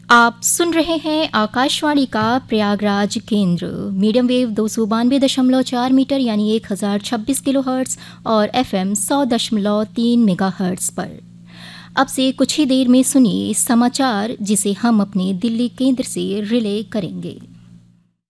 आप सुन रहे हैं आकाशवाणी का प्रयागराज केंद्र मीडियम वेव 292.4 मीटर यानी 1026 किलोहर्ट्ज़ और एफएम 100.3 मेगाहर्ट्ज़ पर। अब से कुछ ही देर में सुनिए समाचार जिसे हम अपने दिल्ली केंद्र से रिले करेंगे।